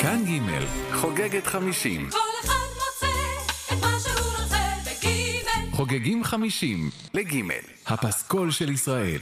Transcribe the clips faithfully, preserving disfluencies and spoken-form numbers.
כאן ג' חוגגת חמישים. כל אחד מוצא את מה שהוא רוצה בג' חוגגים חמישים לג' הפסקול של ישראל.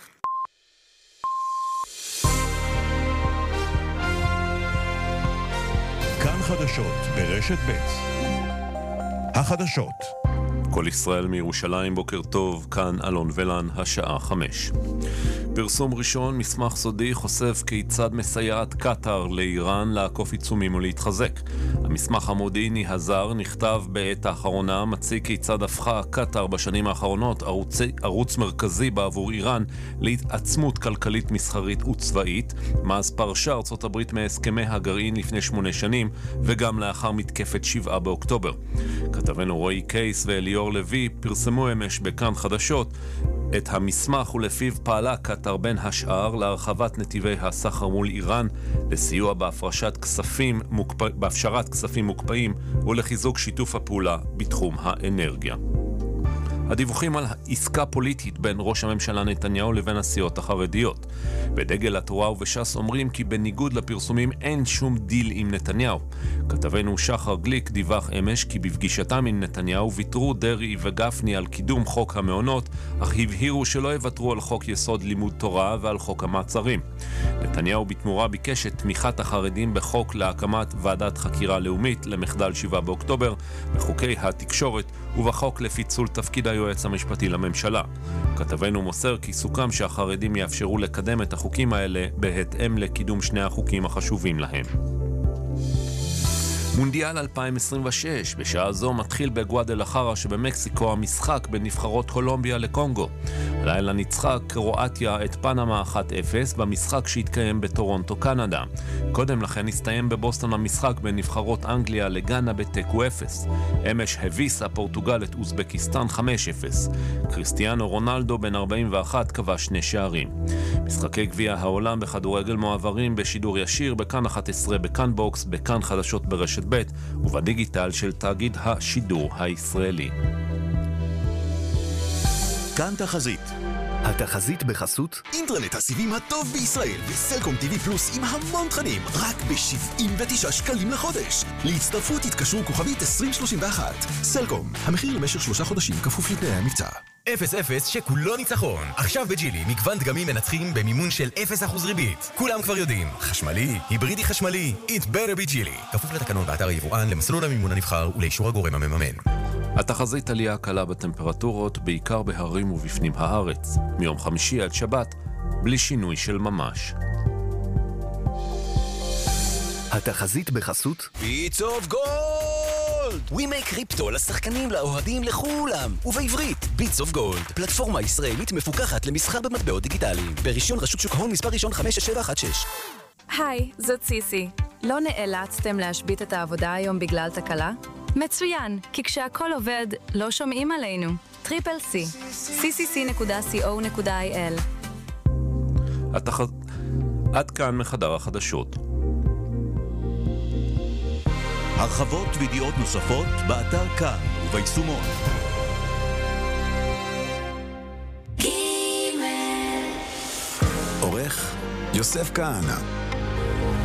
כאן חדשות ברשת ב'. החדשות. כל ישראל מירושלים, בוקר טוב, כאן אלון ולן, השעה חמש. פרסום ראשון, מסמך סודי חושף כיצד מסייעת קטר לאיראן לעקוף עיצומים ולהתחזק. המסמך המודיעיני הזר נכתב בעת האחרונה, מציג כיצד הפכה קטר בשנים האחרונות ערוץ, ערוץ מרכזי בעבור איראן להתעצמות כלכלית מסחרית וצבאית, מאז פרשה ארצות הברית מהסכמי הגרעין לפני שמונה שנים וגם לאחר מתקפת שבעה באוקטובר. כתבנו רועי קייס ואליאור לוי פרסמו אמש בכאן חדשות את המסמך ולפיו פעלה קטר בין השאר להרחבת נתיבי הסחר מול איראן, לסיוע בהפרשת כספים מוקפ... בהפשרת כספים מוקפאים ולחיזוק שיתוף הפעולה בתחום האנרגיה. הדיווחים על עסקה פוליטית בין ראש הממשלה נתניהו לבין הסיעות החרדיות. בדגל התורה ובש"ס אומרים כי בניגוד לפרסומים אין שום דיל עם נתניהו. כתבנו שחר גליק דיווח אמש כי בפגישתם עם נתניהו ויתרו דרעי וגפני על קידום חוק המעונות, אך הבהירו שלא יוותרו על חוק יסוד לימוד תורה ועל חוק המעצרים. נתניהו בתמורה ביקש את תמיכת החרדים בחוק להקמת ועדת חקירה לאומית למחדל שבעה באוקטובר, בחוקי התקשורת ובחוק לפיצול תפקיד היועץ המשפטי לממשלה. כתבנו מוסר כי סוכם שהחרדים יאפשרו לקדם את החוקים האלה בהתאם לקידום שני החוקים החשובים להם. מונדיאל אלפיים עשרים ושש, בשעה זו מתחיל בגואדלחרה שבמקסיקו המשחק בין נבחרות קולומביה לקונגו. הלילה ניצחה קרואטיה את פנמה אחת אפס במשחק שהתקיים בטורונטו, קנדה. קודם לכן הסתיים בבוסטון המשחק בין נבחרות אנגליה לגאנה בתיקו אפס. אמש הביסה פורטוגל את אוזבקיסטן חמש אפס. קריסטיאנו רונלדו בן ארבעים ואחת כבש שני שערים. משחקי גביע העולם בכדורגל מועברים בשידור ישיר בכאן אחת עשרה, בכאן בוקס, בכאן חדשות ברשת ב' ובדיגיטל של תאגיד השידור הישראלי. כאן תחזית. התחזית בחסות אינטרנט הסיבים הטוב בישראל וסלקום טיווי פלוס עם המון תכנים רק ב-שבעים ותשעה שקלים לחודש. להצטרפות תתקשרו כוכבית עשרים שלושים ואחת. סלקום, המחיר למשך שלושה חודשים כפוף לתנאי המבצע. אפס אפס שכולו ניצחון. עכשיו בג'ילי מגוון דגמים מנצחים במימון של אפס אחוז ריבית. כולם כבר יודעים, חשמלי, היברידי חשמלי, it better be ג'ילי. כפוף לתקנון באתר היבואן, למסלול המימון הנבחר ולאישור הגורם המממן. התחזית עלייה קלה בטמפרטורות, בעיקר בהרים ובפנים הארץ. מיום חמישי עד שבת, בלי שינוי של ממש. התחזית בחסות ביטס אוף גולד! ווימי קריפטו לשחקנים, לאוהדים, לכולם. ובעברית, ביטס אוף גולד, פלטפורמה ישראלית מפוקחת למסחר במטבעות דיגיטליים. ברישיון רשות שוק ההון מספר ראשון חמש שש שבע אחת שש. היי, זאת סיסי. לא נאלצתם להשבית את העבודה היום בגלל תקלה? מצוין, כי כשהכל עובד, לא שומעים עלינו. טריפל סי, סי סי סי נקודה סי או נקודה איי אל. התח... עד כאן מחדר החדשות. הרחבות וידיעות נוספות באתר כאן וביישומון. עורך יוסף כהנא.